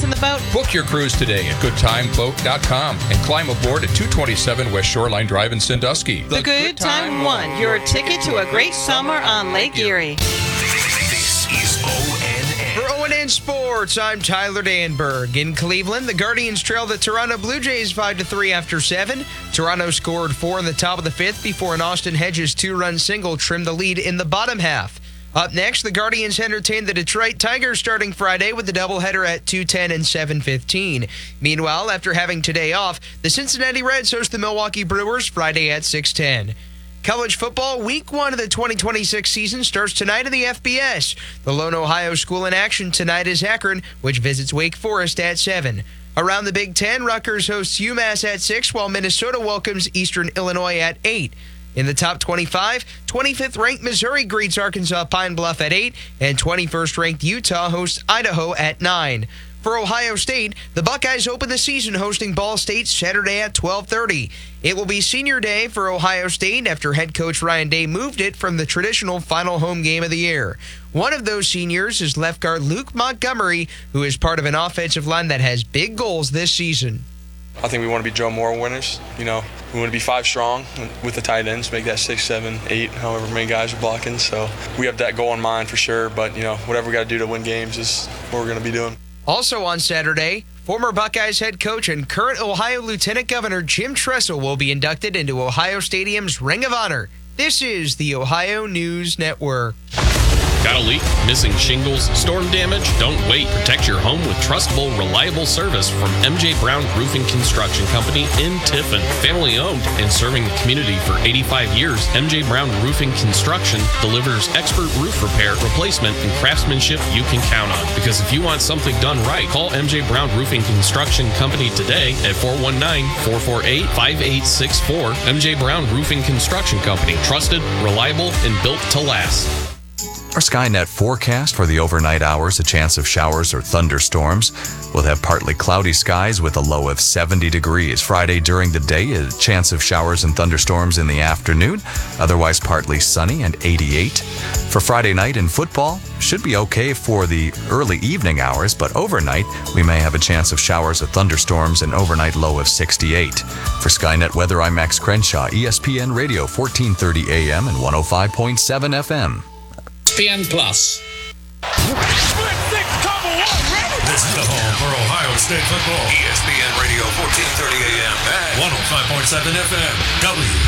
in the boat? Book your cruise today at GoodTimeBoat.com and climb aboard at 227 West Shoreline Drive in Sandusky. The Good Time One, your ticket to a great summer on Lake Erie. This is ONN. For ONN Sports, I'm Tyler Danberg. In Cleveland, the Guardians trail the Toronto Blue Jays 5-3 after 7. Toronto scored 4 in the top of the 5th before an Austin Hedges 2-run single trimmed the lead in the bottom half. Up next, the Guardians entertain the Detroit Tigers starting Friday with the doubleheader at 2:10 and 7:15. Meanwhile, after having today off, the Cincinnati Reds host the Milwaukee Brewers Friday at 6:10. College football, Week 1 of the 2026 season starts tonight in the FBS. The lone Ohio school in action tonight is Akron, which visits Wake Forest at 7. Around the Big Ten, Rutgers hosts UMass at 6, while Minnesota welcomes Eastern Illinois at 8. In the top 25, 25th-ranked Missouri greets Arkansas Pine Bluff at 8, and 21st-ranked Utah hosts Idaho at 9. For Ohio State, the Buckeyes open the season hosting Ball State Saturday at 12:30. It will be senior day for Ohio State after head coach Ryan Day moved it from the traditional final home game of the year. One of those seniors is left guard Luke Montgomery, who is part of an offensive line that has big goals this season. I think we want to be Joe Moore winners. We want to be 5 strong with the tight ends, make that 6, 7, 8, however many guys are blocking. So we have that goal in mind for sure. But, whatever we got to do to win games is what we're going to be doing. Also on Saturday, former Buckeyes head coach and current Ohio Lieutenant Governor Jim Tressel will be inducted into Ohio Stadium's Ring of Honor. This is the Ohio News Network. Got a leak? Missing shingles? Storm damage? Don't wait. Protect your home with trustable, reliable service from MJ Brown Roofing Construction Company in Tiffin. Family owned and serving the community for 85 years, MJ Brown Roofing Construction delivers expert roof repair, replacement, and craftsmanship you can count on. Because if you want something done right, call MJ Brown Roofing Construction Company today at 419-448-5864. MJ Brown Roofing Construction Company. Trusted, reliable, and built to last. Our Skynet forecast for the overnight hours, a chance of showers or thunderstorms. We'll have partly cloudy skies with a low of 70 degrees. Friday during the day, a chance of showers and thunderstorms in the afternoon. Otherwise partly sunny and 88. For Friday night in football, should be okay for the early evening hours, but overnight we may have a chance of showers or thunderstorms, an overnight low of 68. For Skynet Weather, I'm Max Crenshaw, ESPN Radio, 1430 AM and 105.7 FM. ESPN Plus. This is the home for Ohio State football. ESPN Radio, 1430 AM and 105.7 FM.